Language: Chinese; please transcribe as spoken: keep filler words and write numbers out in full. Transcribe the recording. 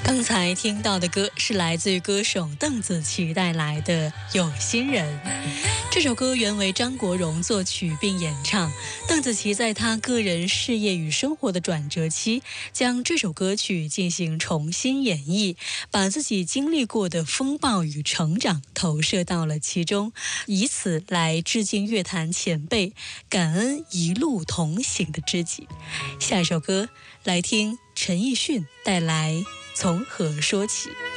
刚才听到的歌是来自于歌手邓紫棋带来的《有心人》。这首歌原为张国荣作曲并演唱。邓紫棋在她个人事业与生活的转折期，将这首歌曲进行重新演绎，把自己经历过的风暴与成长投射到了其中，以此来致敬乐坛前辈，感恩一路同行的知己。下一首歌来听陈奕迅带来《从何说起》。